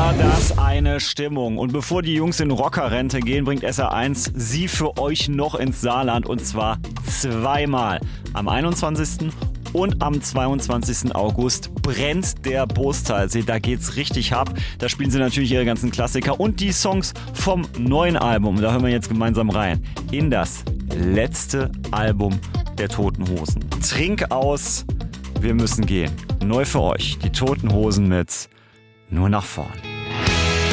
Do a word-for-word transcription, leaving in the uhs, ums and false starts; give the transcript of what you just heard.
war das eine Stimmung. Und bevor die Jungs in Rockerrente gehen, bringt S R eins sie für euch noch ins Saarland. Und zwar zweimal. Am einundzwanzigsten und am zweiundzwanzigsten August brennt der Bostalsee. Da geht's richtig ab. Da spielen sie natürlich ihre ganzen Klassiker und die Songs vom neuen Album. Da hören wir jetzt gemeinsam rein. In das letzte Album der Toten Hosen. Trink aus, wir müssen gehen. Neu für euch. Die Toten Hosen mit Nur nach vorn.